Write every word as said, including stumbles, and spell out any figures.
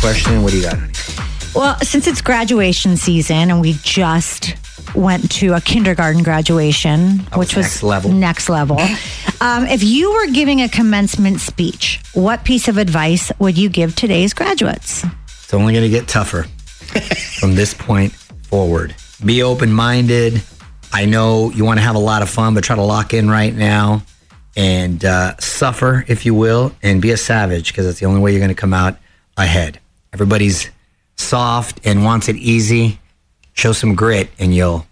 question. What do you got, honey? Well, since it's graduation season and we just went to a kindergarten graduation, That was which was next level. next level. Um, if you were giving a commencement speech, what piece of advice would you give today's graduates? It's only going to get tougher from this point forward. Be open-minded. I know you want to have a lot of fun, but try to lock in right now and uh, suffer, if you will, and be a savage, because that's the only way you're going to come out ahead. Everybody's soft and wants it easy. Show some grit, and you'll